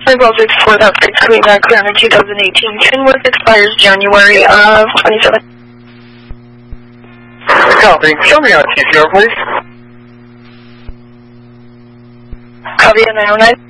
Baltic for that freight coming back around in 2018. Kenworth expires January of 27. Copy. Show me on TCR, please. Copy on 909.